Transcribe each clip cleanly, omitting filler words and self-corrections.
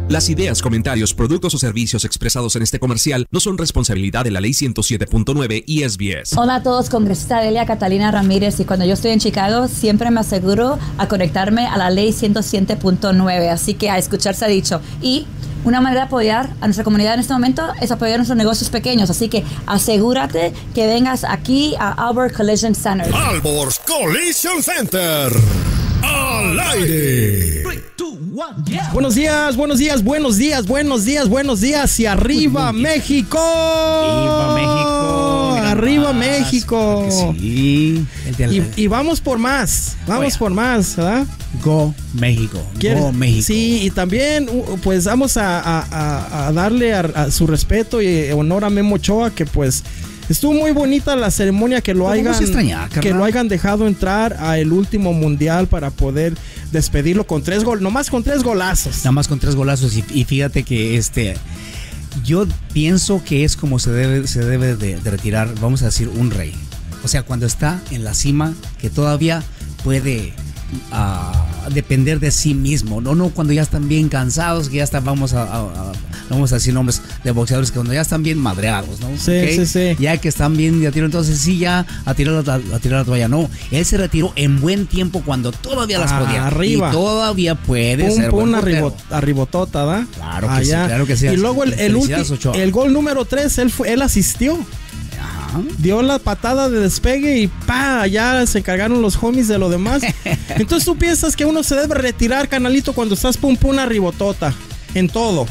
Las ideas, comentarios, productos o servicios expresados en este comercial no son responsabilidad de la Ley 107.9 y SBS. Hola a todos, congresista Delia Catalina Ramírez, y cuando yo estoy en Chicago siempre me aseguro a conectarme a la Ley 107.9, así que a escuchar se ha dicho. Y una manera de apoyar a nuestra comunidad en este momento es apoyar a nuestros negocios pequeños, así que asegúrate que vengas aquí a Albert Collision Center. Albert Collision Center. Al aire. 3, 2, 1, yeah. Buenos días, buenos días, buenos días, buenos días, buenos días. Y arriba México. Arriba México. Arriba México. Sí. Y vamos por más, vamos por más, ¿verdad? Go México. Go México. Sí, y también pues vamos a darle a su respeto y honor a Memo Ochoa, que pues estuvo muy bonita la ceremonia, que lo hayan dejado entrar a el último mundial para poder despedirlo con nomás con 3 golazos. Nada más con 3 golazos y fíjate que yo pienso que es como se debe de retirar, vamos a decir, un rey. O sea, cuando está en la cima, que todavía puede depender de sí mismo. No cuando ya están bien cansados, que ya están, vamos a decir nombres de boxeadores, que cuando ya están bien madreados, ¿no? Sí, ¿Okay? sí. Ya que están bien de a tiro, entonces sí, ya a tirar la toalla. No, él se retiró en buen tiempo cuando todavía las podía. Arriba. Y todavía puede ser una arribotota, ¿verdad? Claro que sí, claro que sí. Y luego el gol número 3, él asistió. Dio la patada de despegue y ya se encargaron los homies de lo demás. Entonces tú piensas que uno se debe retirar, canalito, cuando estás una ribotota en todo.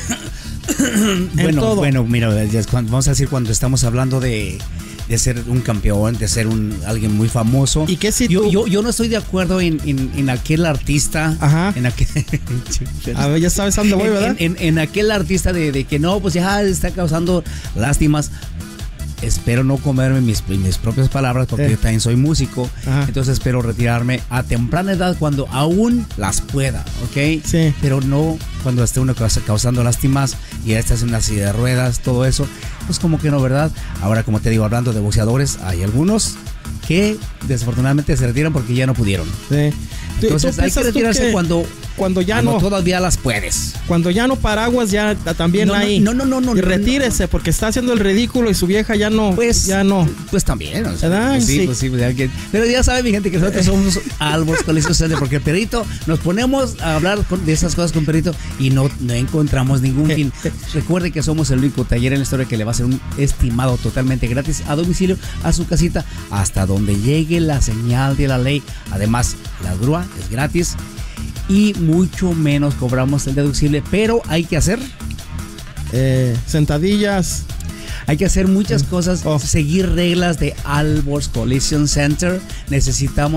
Bueno, mira, vamos a decir, cuando estamos hablando de ser un campeón, de ser alguien muy famoso. ¿Y qué si yo no estoy de acuerdo en aquel artista. Ajá. A ver, ya sabes a dónde voy, ¿verdad? En aquel artista de que no, pues ya está causando lástimas. Espero no comerme mis propias palabras, porque yo también soy músico. Ajá. Entonces espero retirarme a temprana edad cuando aún las pueda, ¿ok? Sí. Pero no cuando esté uno causando lástimas y ya estás en una silla de ruedas, todo eso. Pues como que no, ¿verdad? Ahora, como te digo, hablando de boxeadores, hay algunos que desafortunadamente se retiran porque ya no pudieron. Sí. Entonces hay que retirarse cuando ya no todavía las puedes. Cuando ya no paraguas, ya también ahí. No. Y retírese porque está haciendo el ridículo y su vieja ya no. Pues también. O sea, ¿verdad? Sí. Pero ya saben, mi gente, que nosotros somos Albert Collision Center, porque el perrito, nos ponemos a hablar de esas cosas con perrito y no encontramos ningún fin. Recuerde que somos el único taller en la historia que le va a hacer un estimado totalmente gratis a domicilio a su casita hasta donde llegue la señal de la ley. Además, la grúa es gratis y mucho menos cobramos el deducible, pero hay que hacer sentadillas, hay que hacer muchas cosas, seguir reglas de Albert Collision Center. necesitan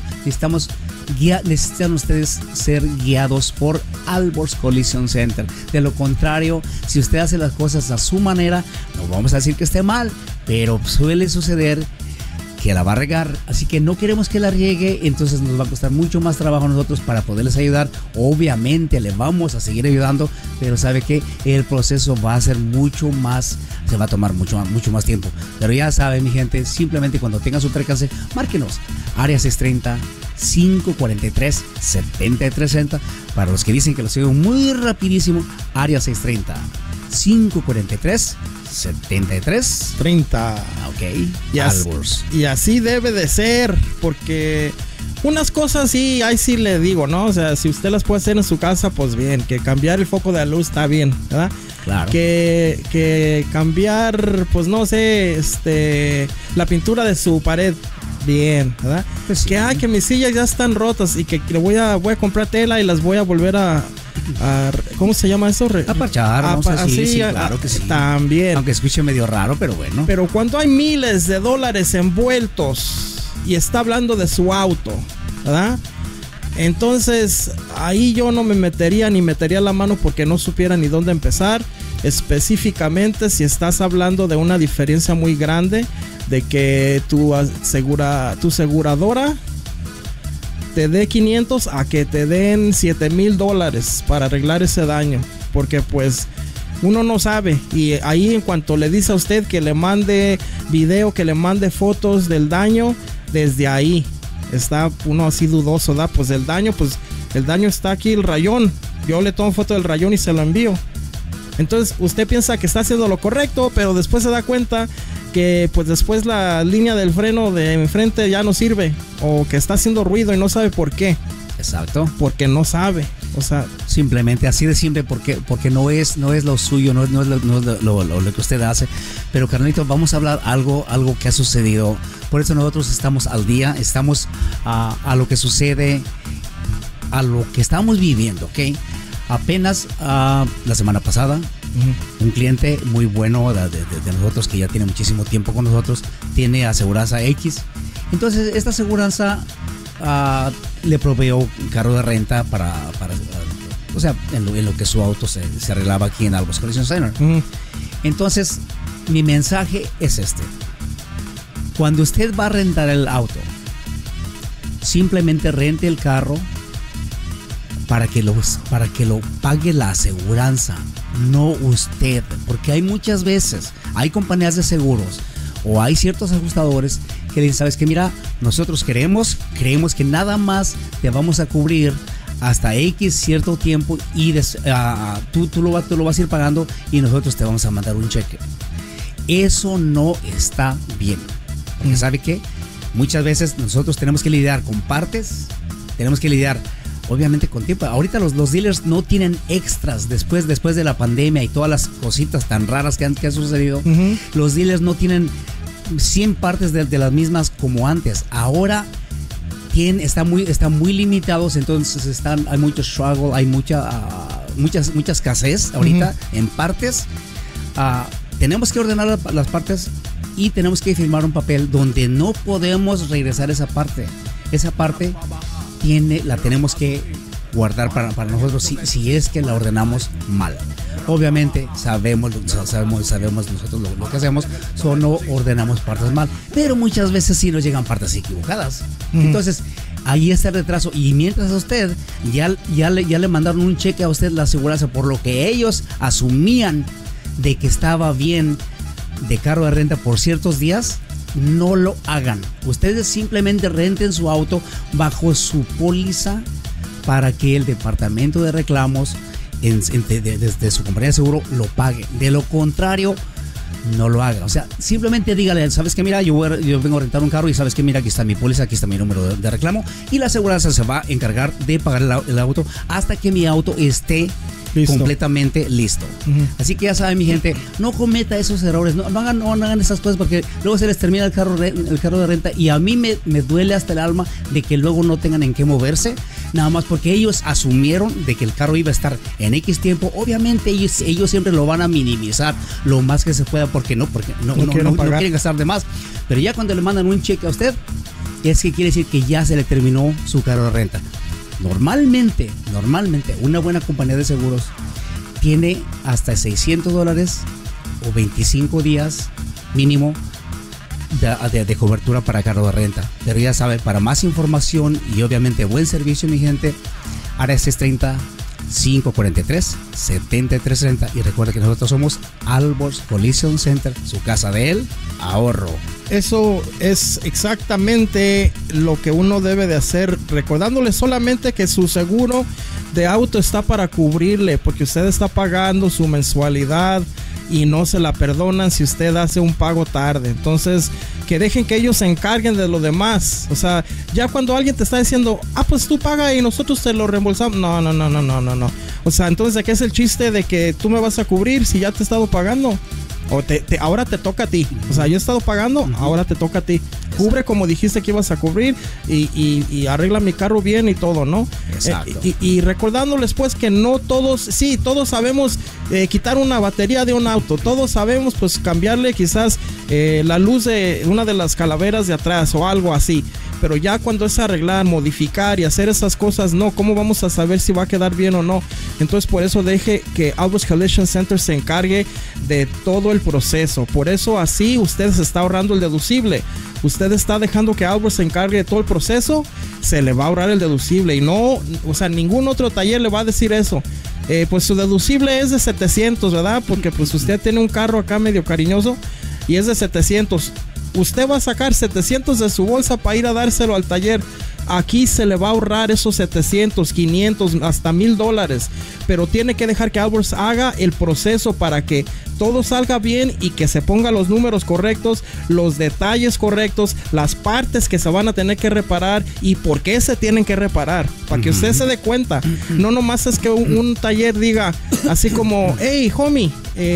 ustedes ser guiados por Albert Collision Center. De lo contrario, si usted hace las cosas a su manera, no vamos a decir que esté mal, pero suele suceder que la va a regar, así que no queremos que la riegue, entonces nos va a costar mucho más trabajo a nosotros para poderles ayudar. Obviamente le vamos a seguir ayudando, pero sabe que el proceso va a ser mucho más, se va a tomar mucho más tiempo. Pero ya saben, mi gente, simplemente cuando tengan su percance, márquenos, área 630-543-7330, para los que dicen que lo sigo muy rapidísimo, área 630-543-7330. Ok. Y así debe de ser, porque unas cosas sí, ahí sí le digo, ¿no? O sea, si usted las puede hacer en su casa, pues bien. Que cambiar el foco de la luz está bien, ¿verdad? Claro. Que cambiar, pues no sé, la pintura de su pared, bien, ¿verdad? Pues sí. Que mis sillas ya están rotas y que le voy a comprar tela y las voy a volver a ¿cómo se llama eso? Apachar, sí, claro que sí. También. Aunque escuche medio raro, pero bueno. Pero cuando hay miles de dólares envueltos y está hablando de su auto, ¿verdad? Entonces ahí yo no me metería la mano porque no supiera ni dónde empezar. Específicamente si estás hablando de una diferencia muy grande, de que tu aseguradora te dé 500 a que te den $7,000 para arreglar ese daño, porque pues uno no sabe, y ahí en cuanto le dice a usted que le mande video, que le mande fotos del daño, desde ahí está uno así dudoso, ¿da? Pues el daño está aquí, el rayón, Yo le tomo foto del rayón y se lo envío. Entonces usted piensa que está haciendo lo correcto, pero después se da cuenta que pues después la línea del freno de enfrente ya no sirve, o que está haciendo ruido y no sabe por qué. Exacto. Porque no sabe. O sea, simplemente así de simple, porque no es lo suyo, no es lo que usted hace. Pero carnalito, vamos a hablar algo que ha sucedido. Por eso nosotros estamos al día, estamos a lo que sucede, a lo que estamos viviendo, ¿ok? Apenas la semana pasada, un cliente muy bueno de nosotros, que ya tiene muchísimo tiempo con nosotros, tiene aseguranza X. Entonces esta aseguranza le proveyó un carro de renta para o sea, en lo que su auto se arreglaba aquí en Albers Collision Center. Entonces mi mensaje es este: cuando usted va a rentar el auto, simplemente rente el carro para que lo pague la aseguranza, no usted, porque hay muchas veces, hay compañías de seguros o hay ciertos ajustadores que dicen, sabes que mira, nosotros creemos que nada más te vamos a cubrir hasta X cierto tiempo y tú lo vas a ir pagando y nosotros te vamos a mandar un cheque. Eso no está bien, porque ¿sabe qué? Muchas veces nosotros tenemos que lidiar con partes, tenemos que lidiar obviamente con tiempo. Ahorita los dealers no tienen extras después de la pandemia y todas las cositas tan raras que han sucedido. Los dealers no tienen 100 partes de las mismas como antes. Ahora están muy limitados, entonces hay mucho struggle, hay mucha escasez ahorita en partes. Tenemos que ordenar las partes y tenemos que firmar un papel donde no podemos regresar esa parte. Esa parte la tenemos que guardar para nosotros si es que la ordenamos mal. Obviamente sabemos nosotros lo que hacemos, no ordenamos partes mal, pero muchas veces sí nos llegan partes equivocadas. Entonces ahí está el retraso, y mientras a usted ya le mandaron un cheque a usted la aseguranza por lo que ellos asumían de que estaba bien de carro de renta por ciertos días. No lo hagan. Ustedes simplemente renten su auto bajo su póliza para que el departamento de reclamos desde su compañía de seguro lo pague. De lo contrario, no lo hagan. O sea, simplemente dígale, sabes que mira, yo vengo a rentar un carro y sabes que mira, aquí está mi póliza, aquí está mi número de reclamo, y la aseguranza se va a encargar de pagar el auto hasta que mi auto esté completamente listo. Así que ya saben, mi gente, no cometa esos errores, no hagan esas cosas, porque luego se les termina el carro de renta, y a mí me duele hasta el alma de que luego no tengan en qué moverse, nada más porque ellos asumieron de que el carro iba a estar en X tiempo. Obviamente ellos siempre lo van a minimizar lo más que se pueda, porque no quieren gastar de más, pero ya cuando le mandan un cheque a usted, es que quiere decir que ya se le terminó su carro de renta. Normalmente una buena compañía de seguros tiene hasta $600 o 25 días mínimo de cobertura para carro de renta. Pero ya saben, para más información y obviamente buen servicio, mi gente, área 630 543-7330. Y recuerda que nosotros somos Albers Collision Center, su casa del ahorro. Eso es exactamente lo que uno debe de hacer, recordándole solamente que su seguro de auto está para cubrirle, porque usted está pagando su mensualidad y no se la perdonan si usted hace un pago tarde. Entonces, que dejen que ellos se encarguen de lo demás. O sea, ya cuando alguien te está diciendo, pues tú paga y nosotros te lo reembolsamos. No. O sea, entonces, ¿de qué es el chiste de que tú me vas a cubrir si ya te he estado pagando? O ahora te toca a ti. O sea, yo he estado pagando, ahora te toca a ti. Cubre como dijiste que ibas a cubrir y arregla mi carro bien y todo, ¿no? Exacto. Y recordándoles pues que no todos, sí, todos sabemos quitar una batería de un auto. Todos sabemos pues cambiarle quizás la luz de una de las calaveras de atrás o algo así. Pero ya cuando es arreglar, modificar y hacer esas cosas, no, ¿cómo vamos a saber si va a quedar bien o no? Entonces por eso deje que Albers Collision Center se encargue de todo el proceso. Por eso así usted se está ahorrando el deducible. Usted está dejando que Albers se encargue de todo el proceso, se le va a ahorrar el deducible. Y no, o sea, ningún otro taller le va a decir eso. Pues su deducible es de 700, ¿verdad? Porque pues usted tiene un carro acá medio cariñoso y es de 700. Usted va a sacar 700 de su bolsa para ir a dárselo al taller. aquí se le va a ahorrar esos 700, 500, hasta $1,000, pero tiene que dejar que Alborz haga el proceso para que todo salga bien y que se pongan los números correctos, los detalles correctos, las partes que se van a tener que reparar y por qué se tienen que reparar, para que usted se dé cuenta. No nomás es que un taller diga así como, hey, homie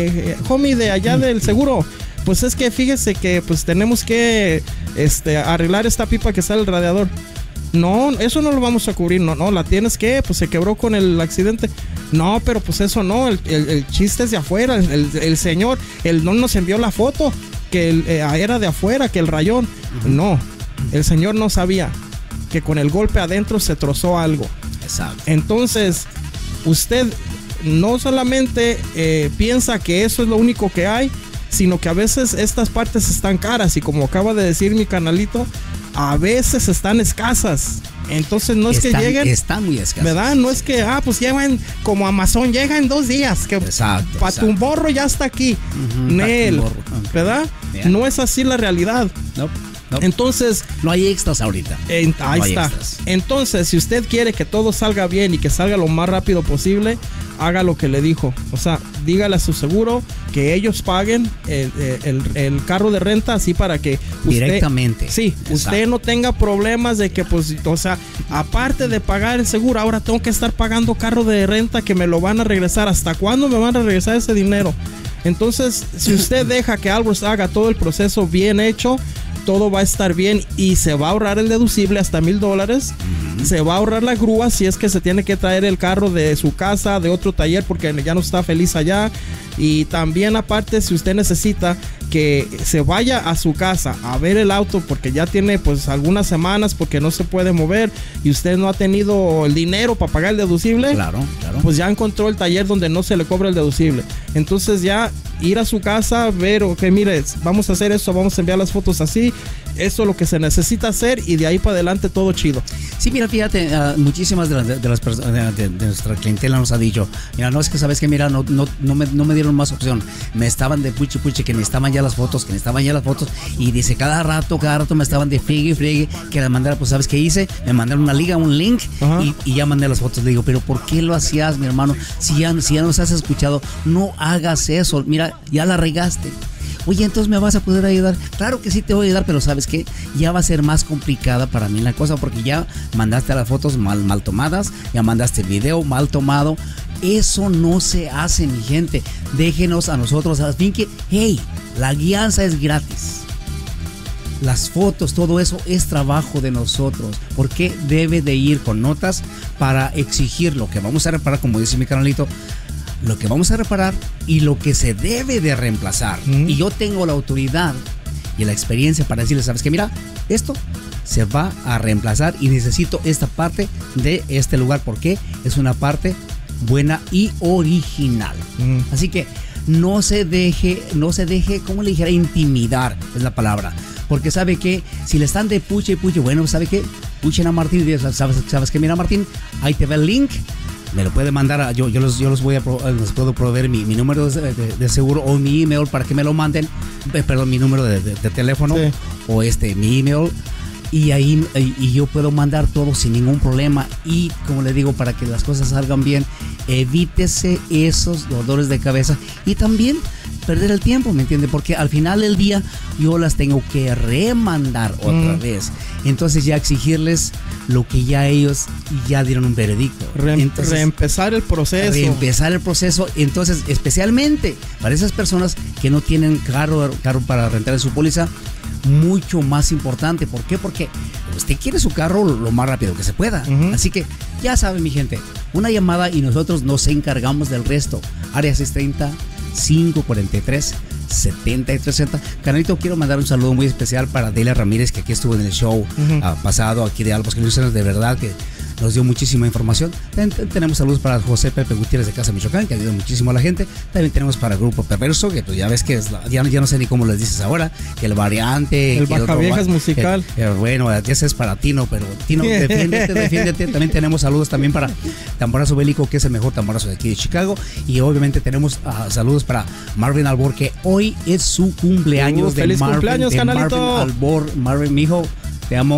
de allá del seguro, pues es que fíjese que pues tenemos que arreglar esta pipa que sale del radiador. No, eso no lo vamos a cubrir. No, la tienes que, pues se quebró con el accidente. No, pero pues eso no, el chiste es de afuera. El señor, no nos envió la foto que era de afuera, que el rayón. No, el señor no sabía que con el golpe adentro se trozó algo. Exacto. Entonces, usted no solamente piensa que eso es lo único que hay, sino que a veces estas partes están caras y como acaba de decir mi canalito, a veces están escasas. Entonces no es que lleguen. Están muy escasas. ¿Verdad? No es que, pues llegan como Amazon, llega en 2 días. Que exacto. Para tu morro ya está aquí. Nel, ¿verdad? Yeah. No es así la realidad. Nope. Entonces, no hay extras ahorita. Ahí está. Extras. Entonces, si usted quiere que todo salga bien y que salga lo más rápido posible, haga lo que le dijo. O sea, dígale a su seguro que ellos paguen el carro de renta, así para que usted, directamente. Sí, exacto, usted no tenga problemas de que, pues, o sea, aparte de pagar el seguro, ahora tengo que estar pagando carro de renta que me lo van a regresar. ¿Hasta cuándo me van a regresar ese dinero? Entonces, si usted deja que Alborz haga todo el proceso bien hecho, todo va a estar bien y se va a ahorrar el deducible hasta $1,000. Se va a ahorrar la grúa si es que se tiene que traer el carro de su casa, de otro taller, porque ya no está feliz allá. Y también aparte, si usted necesita que se vaya a su casa a ver el auto porque ya tiene pues algunas semanas porque no se puede mover y usted no ha tenido el dinero para pagar el deducible, claro. Pues ya encontró el taller donde no se le cobra el deducible. Entonces ya ir a su casa, ver, ok, mire, vamos a hacer esto, vamos a enviar las fotos así, eso es lo que se necesita hacer y de ahí para adelante todo chido. Sí, mira, fíjate, muchísimas de las personas de nuestra clientela nos ha dicho, mira, no es que sabes que, mira, no me dieron más opción, me estaban de puchi que necesitaban ya las fotos, y dice, cada rato me estaban de friegue, que la mandara, pues sabes qué hice, me mandaron una liga, un link, y ya mandé las fotos. Le digo, pero ¿por qué lo hacías, mi hermano? Si ya nos has escuchado, no hagas eso, mira, ya la regaste. Oye, entonces me vas a poder ayudar. Claro que sí te voy a ayudar, pero ¿sabes qué? Ya va a ser más complicada para mí la cosa, porque ya mandaste las fotos mal tomadas, ya mandaste el video mal tomado. Eso no se hace, mi gente. Déjenos a nosotros, al fin que, hey, la guianza es gratis. Las fotos, todo eso es trabajo de nosotros. ¿Por qué debe de ir con notas para exigir lo que vamos a reparar, como dice mi canalito? Lo que vamos a reparar y lo que se debe de reemplazar. Y yo tengo la autoridad y la experiencia para decirles, ¿sabes qué? Mira, esto se va a reemplazar y necesito esta parte de este lugar porque es una parte buena y original. Así que no se deje, ¿cómo le dijera? Intimidar es la palabra. Porque sabe que si le están de puche, bueno, ¿sabe qué? Puchen a Martín y digan, ¿sabes qué? Mira, Martín, ahí te va el link. Me lo puede mandar, yo les puedo proveer mi número de seguro o mi email para que me lo manden, perdón, mi número de teléfono, sí, o mi email, y ahí yo puedo mandar todo sin ningún problema. Y como le digo, para que las cosas salgan bien, evítese esos dolores de cabeza y también perder el tiempo, ¿me entiende? Porque al final del día yo las tengo que remandar otra vez. Entonces ya exigirles lo que ya ellos ya dieron un veredicto. Reempezar el proceso. Entonces, especialmente para esas personas que no tienen carro para rentar en su póliza, mucho más importante. ¿Por qué? Porque usted quiere su carro lo más rápido que se pueda. Así que ya saben, mi gente, una llamada y nosotros nos encargamos del resto. Área 630-543-7360. Canalito, quiero mandar un saludo muy especial para Delia Ramírez, que aquí estuvo en el show pasado aquí de Alborz Collision, de verdad que nos dio muchísima información. Tenemos saludos para José Pepe Gutiérrez de Casa Michoacán, que ayuda muchísimo a la gente. También tenemos para el Grupo Perverso, que pues ya ves que ya no sé ni cómo les dices ahora, que el variante, el Bacaviejas musical. Bueno, ese es para Tino, pero Tino, defiéndete. También tenemos saludos también para Tamborazo Bélico, que es el mejor tamborazo de aquí de Chicago. Y obviamente tenemos saludos para Marvin Albor, que hoy es su cumpleaños. ¡Feliz cumpleaños, canalito! Marvin Albor. Marvin, mijo, te amo.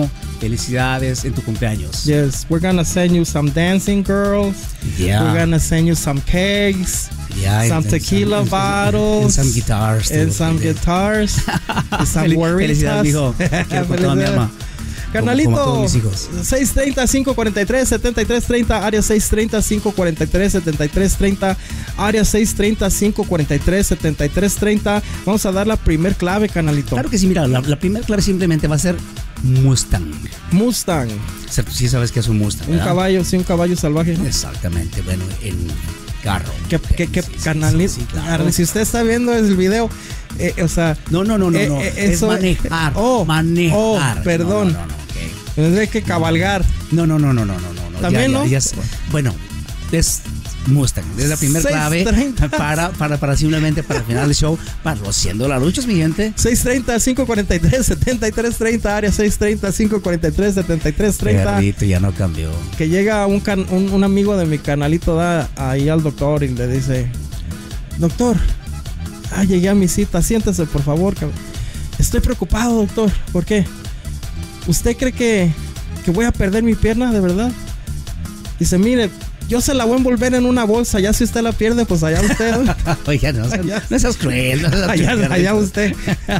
Felicidades en tu cumpleaños. Yes, we're gonna send you some dancing girls. Yeah. We're gonna send you some kegs. Yeah, some tequila bottles. And some guitars. And some guitars. And some worries. Felicidades, mijo. Quiero con toda mi alma. Carnalito, como todos mis hijos. 630-543-7330, área 630-543-7330, área 630-543-7330. Vamos a dar la primer clave, canalito. Claro que sí, mira, la primera clave simplemente va a ser Mustang. Mustang. Sí sabes que es un Mustang, Un ¿verdad? caballo, sí, un caballo salvaje, ¿no? Exactamente, bueno, en carro. ¿Qué canalito? Sí, claro. Si usted está viendo el video, o sea... No. Es manejar. Manejar. Perdón. No, okay. Tendré que cabalgar. No. También, ¿no? Bueno, es Mustang. Es la primera clave 6:30. para simplemente para el final del show, para los 100 dolaruchos, mi gente. 630-543-7330, área 630-543-7330. Perrito, ya no cambió. Que llega un amigo de mi canalito, da ahí al doctor y le dice: doctor, llegué a mi cita, siéntese por favor. Estoy preocupado, doctor. ¿Por qué? ¿Usted cree que voy a perder mi pierna, de verdad? Dice: mire, yo se la voy a envolver en una bolsa. Ya si usted la pierde, pues allá usted. Oiga, no seas cruel. Allá usted.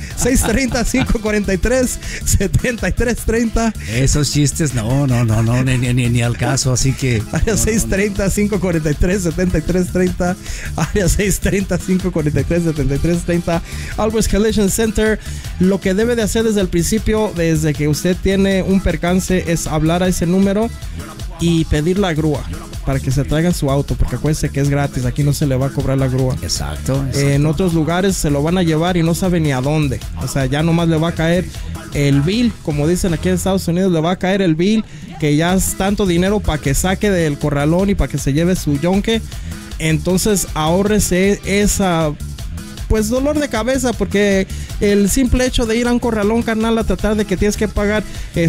630-543-7330. Esos chistes, no, ni al caso, así que. Área 630-543-7330. Área 630-543-7330. Alvarez Collision Center. Lo que debe de hacer desde el principio, desde que usted tiene un percance, es hablar a ese número y pedir la grúa para que se traigan su auto, porque acuérdense que es gratis, aquí no se le va a cobrar la grúa. Exacto. En otros lugares se lo van a llevar y no sabe ni a dónde, o sea, ya nomás le va a caer el bill, como dicen aquí en Estados Unidos, le va a caer el bill, que ya es tanto dinero para que saque del corralón y para que se lleve su yonque. Entonces ahórrese esa pues dolor de cabeza, porque el simple hecho de ir a un corralón, carnal, a tratar de que tienes que pagar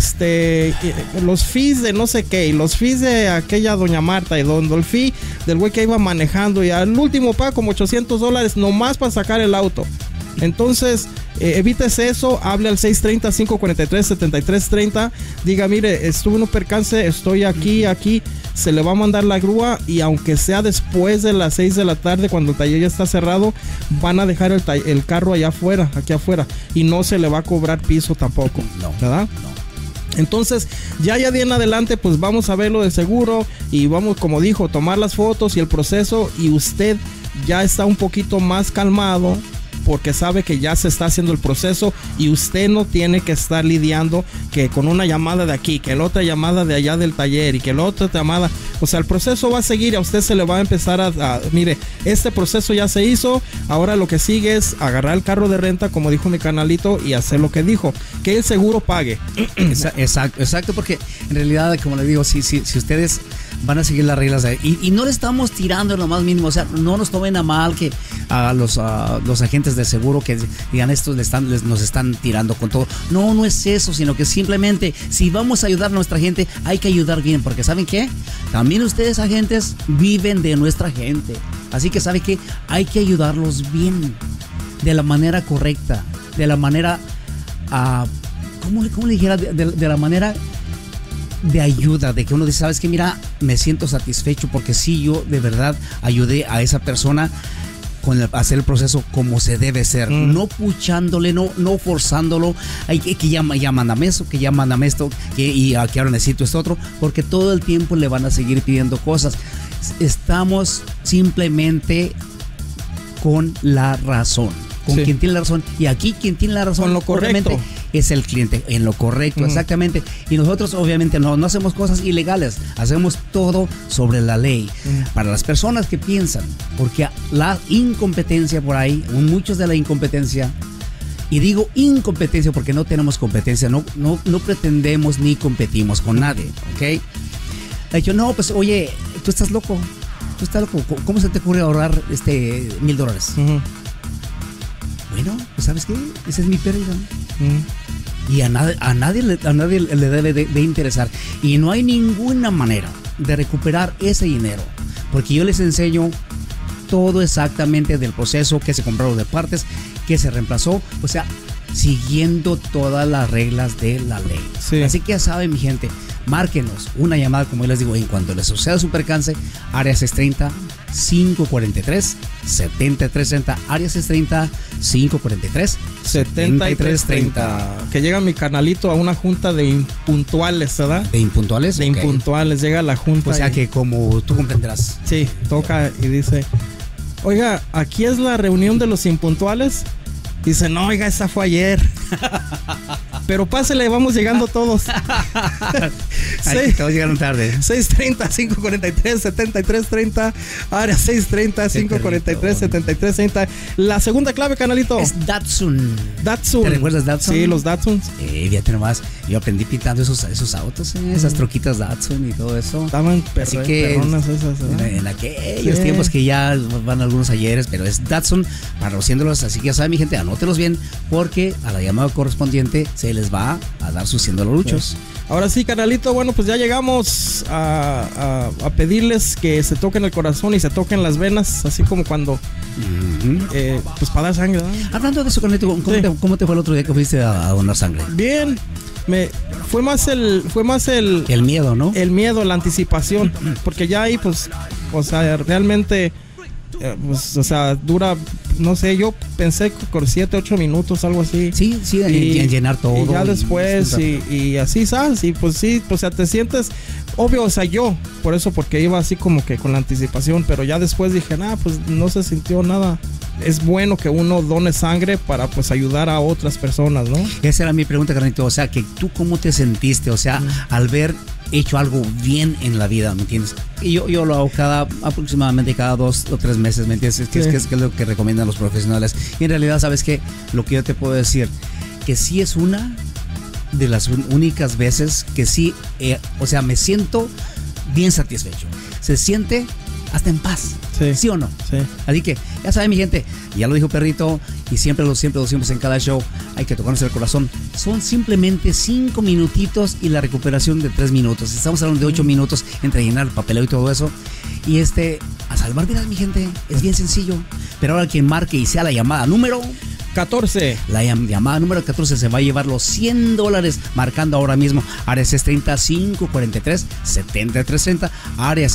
los fees de no sé qué, y los fees de aquella doña Marta, y el fee del güey que iba manejando, y al último paga como $800 nomás para sacar el auto. Entonces, evítese eso, hable al 630-543-7330, diga: mire, estuve en un percance, estoy aquí, se le va a mandar la grúa, y aunque sea después de las 6 de la tarde, cuando el taller ya está cerrado, van a dejar el carro allá afuera, aquí afuera, y no se le va a cobrar piso tampoco, ¿verdad? No. Entonces, ya de en adelante, pues vamos a ver lo de seguro, y vamos, como dijo, tomar las fotos y el proceso, y usted ya está un poquito más calmado, porque sabe que ya se está haciendo el proceso, y usted no tiene que estar lidiando que con una llamada de aquí, que la otra llamada de allá del taller, y que la otra llamada. O sea, el proceso va a seguir, y a usted se le va a empezar mire, este proceso ya se hizo, ahora lo que sigue es agarrar el carro de renta, como dijo mi canalito, y hacer lo que dijo, que el seguro pague. Exacto, porque en realidad, como le digo, si ustedes van a seguir las reglas y no le estamos tirando en lo más mínimo, o sea, no nos tomen a mal que a los agentes de seguro que digan estos nos están tirando con todo. No es eso, sino que simplemente si vamos a ayudar a nuestra gente, hay que ayudar bien, porque ¿saben qué? También ustedes, agentes, viven de nuestra gente, así que ¿saben qué? Hay que ayudarlos bien, de la manera correcta, de la manera ¿cómo le dijera? De la manera de ayuda, de que uno dice: sabes que mira, me siento satisfecho porque sí, yo de verdad ayudé a esa persona con hacer el proceso como se debe ser, no puchándole, no forzándolo, que ya mándame eso, que ya mándame esto, que ahora necesito esto otro, porque todo el tiempo le van a seguir pidiendo cosas. Estamos simplemente con la razón, con quien tiene la razón, y aquí quien tiene la razón, con lo correcto, es el cliente, en lo correcto, exactamente. Y nosotros obviamente no hacemos cosas ilegales, hacemos todo sobre la ley. Para las personas que piensan, porque la incompetencia por ahí, muchos de la incompetencia, y digo incompetencia porque no tenemos competencia, no pretendemos ni competimos con nadie, ¿ok? De hecho, no, pues oye, tú estás loco, ¿cómo se te ocurre ahorrar $1,000? Bueno, pues ¿sabes qué? Esa es mi pérdida, ¿no? Y a nadie le debe de interesar. Y no hay ninguna manera de recuperar ese dinero, porque yo les enseño todo exactamente del proceso, que se compraron de partes, que se reemplazó. O sea, siguiendo todas las reglas de la ley. Sí. Así que ya saben, mi gente, márquenos una llamada, como yo les digo, en cuanto les suceda su percance, área 630-543-7330, área 630-543-7330. Que llega mi canalito a una junta de impuntuales, ¿verdad? ¿De impuntuales? De Ok. impuntuales, llega a la junta. O sea que como tú comprenderás. Sí, toca y dice, oiga, ¿aquí es la reunión de los impuntuales? Dice, no, oiga, esa fue ayer. Pero pásele, vamos llegando todos. Ay, todos llegaron tarde. 630-543-7330, área 630-543-7330. La segunda clave, canalito. Es Datsun. Datsun. ¿Te recuerdas Datsun? Sí, los Datsuns. Fíjate nomás, yo aprendí pintando esos autos, esas troquitas Datsun y todo eso. Estaban Así que perronas esas, ¿verdad? en aquellos Sí. tiempos que ya van algunos ayeres, pero es Datsun patrociándolos, así que ya saben, mi gente, anótelos bien, porque a la llamada correspondiente se les va a dar sus $100. Sí. Ahora sí, canalito, bueno, pues ya llegamos a pedirles que se toquen el corazón y se toquen las venas, así como cuando, pues para dar sangre, ¿verdad? Hablando de eso, Carlito, ¿cómo te fue el otro día que fuiste a donar sangre? Bien, fue más el miedo, ¿no? El miedo, la anticipación, porque ya ahí, pues, o sea, realmente, pues, o sea, dura, no sé, yo pensé por 7, 8 minutos, algo así. Sí, en llenar todo. Y ya después, y así, ¿sabes? Y pues sí, o sea, te sientes, obvio, o sea, yo, porque iba así como que con la anticipación, pero ya después dije, pues no se sintió nada. Es bueno que uno done sangre para, pues, ayudar a otras personas, ¿no? Esa era mi pregunta, Carlito, o sea, que tú cómo te sentiste, o sea, al ver hecho algo bien en la vida, ¿me entiendes? Y yo lo hago aproximadamente cada 2 o 3 meses, ¿me entiendes? Que es lo que recomiendan los profesionales. Y en realidad, ¿sabes qué? Lo que yo te puedo decir, que sí es una de las únicas veces que sí, o sea, me siento bien satisfecho. Se siente hasta en paz. ¿Sí o no? Sí. Así que, ya saben, mi gente, ya lo dijo Perrito, y siempre lo decimos en cada show, hay que tocarnos el corazón. Son simplemente 5 minutitos y la recuperación de 3 minutos. Estamos hablando de 8 minutos entre llenar el papeleo y todo eso. Y a salvar vidas, mi gente, es bien sencillo. Pero ahora quien marque y sea la llamada número 14. La llamada número 14 se va a llevar los $100 marcando ahora mismo área 630-543-7330, área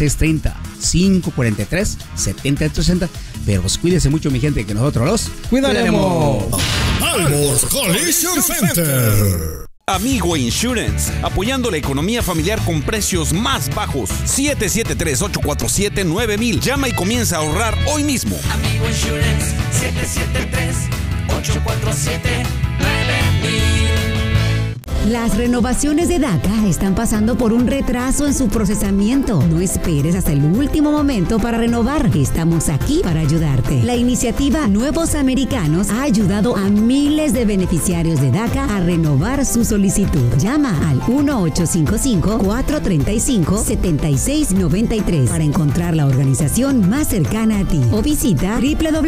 630-543-7330. Pero pues cuídense mucho, mi gente, que nosotros los cuidaremos. Albors Collision Center. Amigo Insurance, apoyando la economía familiar con precios más bajos. 773-847-9000. Llama y comienza a ahorrar hoy mismo. Amigo Insurance, 773-847-9000. Las renovaciones de DACA están pasando por un retraso en su procesamiento. No esperes hasta el último momento para renovar. Estamos aquí para ayudarte. La iniciativa Nuevos Americanos ha ayudado a miles de beneficiarios de DACA a renovar su solicitud. Llama al 1-855-435-7693 para encontrar la organización más cercana a ti o visita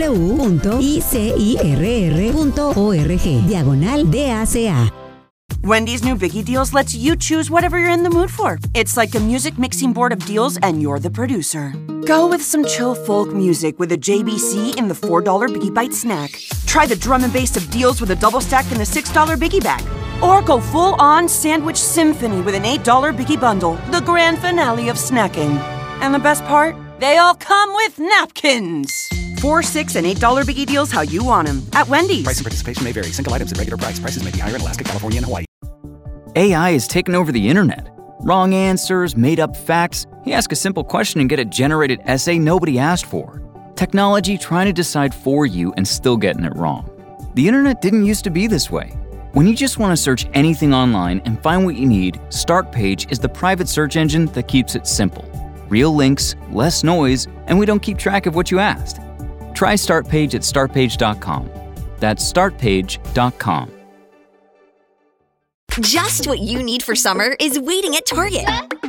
www.icirr.org/DACA. Wendy's new Biggie Deals lets you choose whatever you're in the mood for. It's like a music mixing board of deals and you're the producer. Go with some chill folk music with a JBC in the $4 Biggie Bite snack. Try the drum and bass of deals with a double stack in the $6 Biggie Bag. Or go full-on sandwich symphony with an $8 Biggie Bundle, the grand finale of snacking. And the best part? They all come with napkins. $4, $6, and $8 Biggie Deals how you want them at Wendy's. Price and participation may vary. Single items at regular price. Prices may be higher in Alaska, California, and Hawaii. AI has taken over the internet. Wrong answers, made-up facts. You ask a simple question and get a generated essay nobody asked for. Technology trying to decide for you and still getting it wrong. The internet didn't used to be this way. When you just want to search anything online and find what you need, Startpage is the private search engine that keeps it simple. Real links, less noise, and we don't keep track of what you asked. Try Startpage at startpage.com. That's startpage.com. Just what you need for summer is waiting at Target.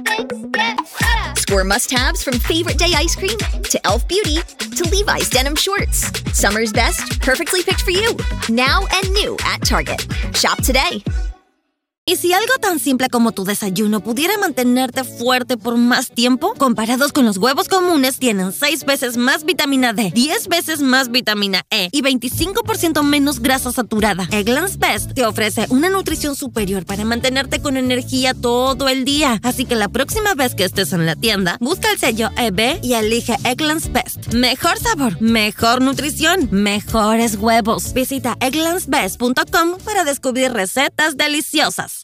Score must-haves from favorite day ice cream to Elf Beauty to Levi's denim shorts. Summer's best, perfectly picked for you. Now and new at Target. Shop today. ¿Y si algo tan simple como tu desayuno pudiera mantenerte fuerte por más tiempo? Comparados con los huevos comunes, tienen 6 veces más vitamina D, 10 veces más vitamina E y 25% menos grasa saturada. Eggland's Best te ofrece una nutrición superior para mantenerte con energía todo el día. Así que la próxima vez que estés en la tienda, busca el sello EB y elige Eggland's Best. Mejor sabor, mejor nutrición, mejores huevos. Visita egglandsbest.com para descubrir recetas deliciosas.